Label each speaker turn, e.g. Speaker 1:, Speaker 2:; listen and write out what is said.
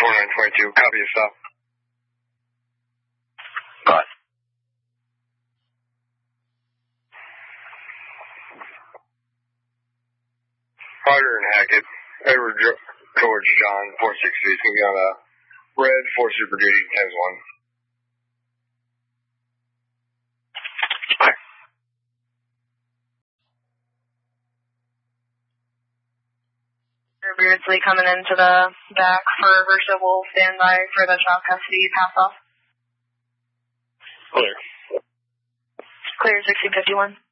Speaker 1: 4922, copy of stop.
Speaker 2: Go ahead.
Speaker 1: Carter and Hackett, Edward George John, 460, is going to be on a red 4 Super Duty, 10-1.
Speaker 3: Beardsley coming into the back for Versa. We'll stand by for the child custody pass off.
Speaker 1: Clear.
Speaker 3: Clear 1651.